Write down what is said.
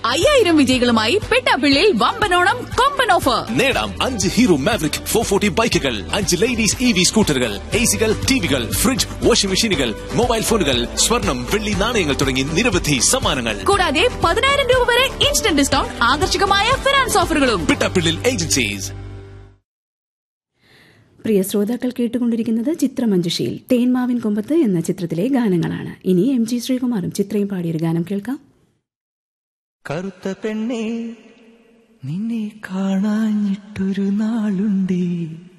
5000 വിജയികളുമായി പെട്ടാപ്പിള്ളിയിൽ വമ്പനോണം കൊമ്പൻ ഓഫർ. നേടാം 5 hero maverick 440 ബൈക്കുകൾ, 5 ലേഡീസ് EV സ്കൂട്ടറുകൾ, എസികൾ, ടിവികൾ, ഫ്രിഡ്ജ്, വാഷിംഗ് മെഷീനുകൾ, മൊബൈൽ ഫോണുകൾ, സ്വർണം, വെള്ളി നാണയങ്ങൾ തുടങ്ങി നിരവധി സമ്മാനങ്ങൾ. കൂടാതെ 10,000 രൂപ വരെ ഇൻസ്റ്റന്റ് ഡിസ്കൗണ്ട്, ആകർഷകമായ ഫിനാൻസ് ഓഫറുകളും. പെട്ടാപ്പിള്ളിൽ ഏജൻസീസ്. പ്രിയ ശ്രോതാക്കൾ കേട്ടുകൊണ്ടിരിക്കുന്നത് ചിത്രമഞ്ജുഷയിൽ തേന്മാവിൻ കൊമ്പത്ത് എന്ന ചിത്രത്തിലെ ഗാനങ്ങളാണ്. ഇനി MG ശ്രീകുമാറും ചിത്രയും പാടിയൊരു ഗാനം കേൾക്കാം. കറുത്ത പെണ്ണേ, നിന്നെ കാണാഞ്ഞിട്ടൊരു നാളുണ്ടേ.